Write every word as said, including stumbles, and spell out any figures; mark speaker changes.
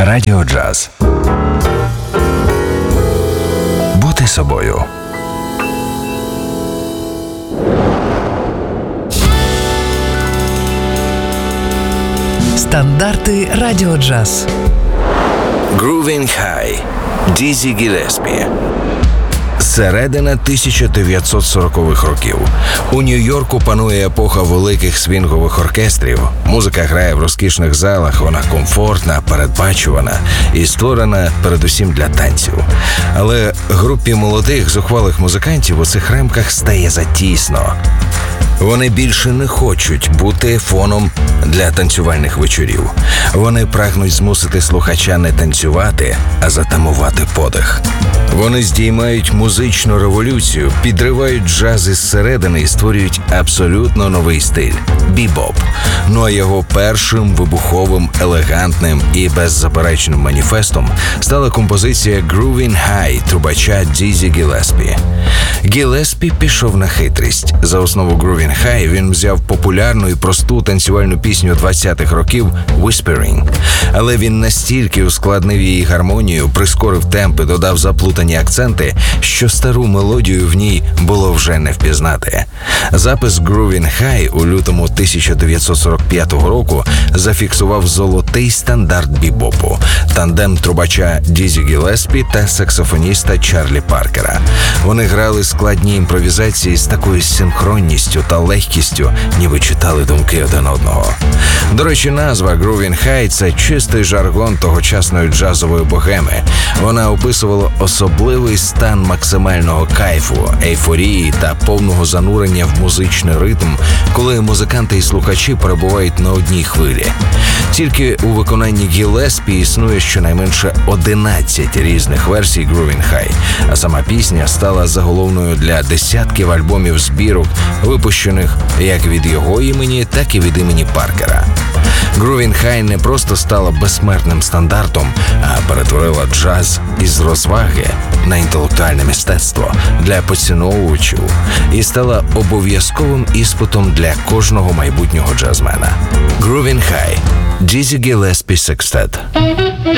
Speaker 1: Радіо Джаз. Бути собою.
Speaker 2: Стандарти Радіо Джаз.
Speaker 1: Groovin' High. Дізі Гілеспі. Середина тисяча дев'ятсот сорокових років. У Нью-Йорку панує епоха великих свінгових оркестрів. Музика грає в розкішних залах, вона комфортна, передбачувана і створена передусім для танців. Але групі молодих, зухвалих музикантів у цих рамках стає затісно. Вони більше не хочуть бути фоном для танцювальних вечорів. Вони прагнуть змусити слухача не танцювати, а затамувати подих. Вони здіймають музичну революцію, підривають джаз із середини і створюють абсолютно новий стиль – бібоп. Ну а його першим вибуховим, елегантним і беззаперечним маніфестом стала композиція «Groovin' High» трубача Дізі Гілеспі. Гілеспі пішов на хитрість. За основу «Groovin' High» він взяв популярну і просту танцювальну пісню двадцятих років «Whispering». Але він настільки ускладнив її гармонію, прискорив темпи, додав заплутані акценти, що стару мелодію в ній було вже не впізнати. Запис «Groovin' High» у лютому тисяча дев'ятсот сорок п'ятого року зафіксував золотий стандарт бібопу – тандем трубача Дізі Гілеспі та саксофоніста Чарлі Паркера. Вони грали складні імпровізації з такою синхронністю та легкістю, ніби читали думки один одного. До речі, назва «Groovin' High» – це чистий жаргон тогочасної джазової богеми. Вона описувала особливий стан максимального кайфу, ейфорії та повного занурення в музичний ритм, коли музиканти і слухачі перебувають на одній хвилі. Тільки у виконанні Гілеспі існує щонайменше одинадцять різних версій «Groovin' High», а сама пісня стала заголовною для десятків альбомів збірок, випущених як від його імені, так і від імені Паркера. «Groovin' High» не просто стала безсмертним стандартом, а перетворила джаз із розваги на інтелектуальне мистецтво для поціновувачів і стала обов'язковим іспитом для кожного майбутнього джазмена. «Groovin' High» – Дізі Гілеспі Секстет.